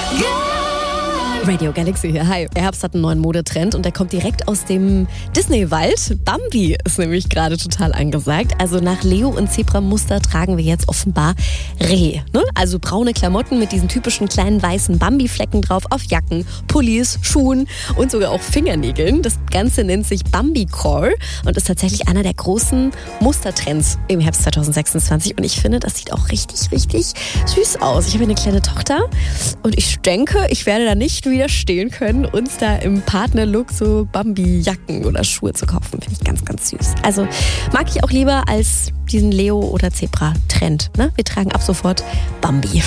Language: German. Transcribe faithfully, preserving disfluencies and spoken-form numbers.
Radio Galaxy hier, hi. Der Herbst hat einen neuen Modetrend und der kommt direkt aus dem Disney-Wald. Bambi ist nämlich gerade total angesagt. Also nach Leo- und Zebra-Muster tragen wir jetzt offenbar Reh. Ne? Also braune Klamotten mit diesen typischen kleinen weißen Bambi-Flecken drauf auf Jacken, Pullis, Schuhen und sogar auch Fingernägeln. Das Ganze nennt sich Bambi-Core und ist tatsächlich einer der großen Mustertrends im Herbst zwanzig sechsundzwanzig. Und ich finde, das sieht auch richtig, richtig süß aus. Ich habe eine kleine Tochter und ich denke, ich werde da nicht widerstehen können, uns da im Partnerlook so Bambi-Jacken oder Schuhe zu kaufen. Finde ich ganz, ganz süß. Also mag ich auch lieber als diesen Leo- oder Zebra-Trend. Ne? Wir tragen ab sofort Bambi.